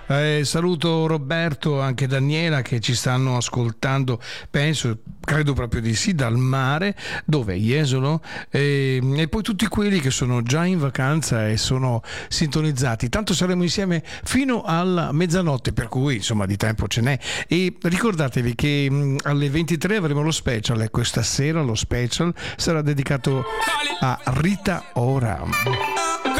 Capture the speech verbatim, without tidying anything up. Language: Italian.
Eh, saluto Roberto, anche Daniela che ci stanno ascoltando, penso, credo proprio di sì, dal mare, dove? Jesolo, e, e poi tutti quelli che sono già in vacanza e sono sintonizzati. Tanto saremo insieme fino alla mezzanotte, per cui insomma di tempo ce n'è. E ricordatevi che mh, alle ventitré avremo lo special e questa sera lo special sarà dedicato a Rita Ora.